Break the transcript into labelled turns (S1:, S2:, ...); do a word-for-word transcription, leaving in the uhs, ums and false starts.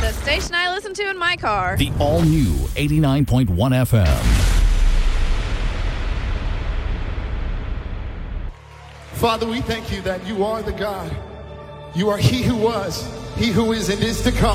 S1: The station I listen to in my car.
S2: The all-new eighty-nine point one F M.
S3: Father, we thank you that you are the God. You are he who was, he who is, and is to come.